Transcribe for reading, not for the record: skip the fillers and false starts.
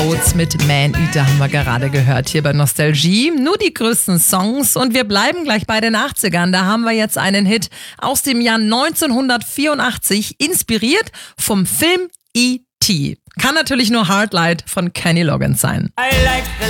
Oates mit Man Eater haben wir gerade gehört hier bei Nostalgie. Nur die größten Songs und wir bleiben gleich bei den 80ern. Da haben wir jetzt einen Hit aus dem Jahr 1984, inspiriert vom Film E.T. Kann natürlich nur Hard Light von Kenny Loggins sein.